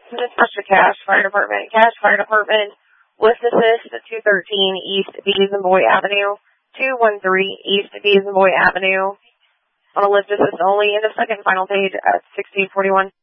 Dispatch to Cache Fire Department. Cache Fire Department, lift assist at 213 East Beesenboy Avenue, 213 East Beesenboy Avenue. On a lift assist only, in the second final page at 1641.